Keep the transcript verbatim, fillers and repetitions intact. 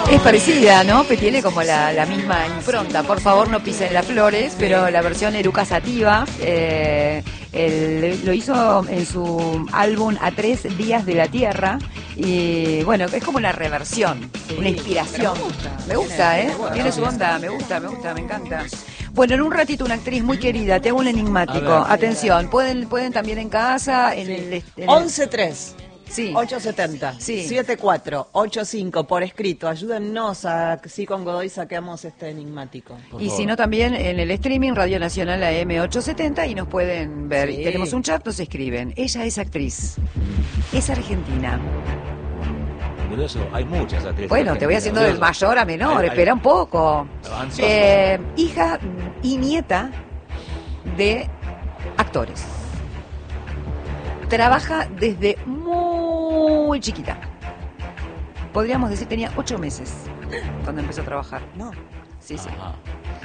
Es parecida, ¿no? Que tiene como la, la misma impronta. Por favor, no pisen las flores, pero la versión Eruca Sativa eh, él lo hizo en su álbum A Tres Días de la Tierra. Y bueno, es como una reversión, sí, una inspiración. Me gusta, me gusta, tiene, ¿eh? Tiene, tiene su onda, me gusta, me gusta, me encanta. Bueno, en un ratito una actriz muy querida, te hago un enigmático. Atención, pueden pueden también en casa, en sí. el... En el... once tres. Sí. ocho setenta, sí. setenta y cuatro, ochenta y cinco por escrito. Ayúdennos a si con Godoy saquemos este enigmático. Por y favor. Si no, también en el streaming Radio Nacional A M ochocientos setenta y nos pueden ver. Sí. Tenemos un chat, nos escriben. Ella es actriz, es argentina. Curioso, hay muchas actrices. Bueno, te voy haciendo del mayor a menor, hay, espera hay... un poco. Eh, hija y nieta de actores. Trabaja desde muy chiquita. Podríamos decir, tenía ocho meses cuando empezó a trabajar. No. Sí, sí. Ajá.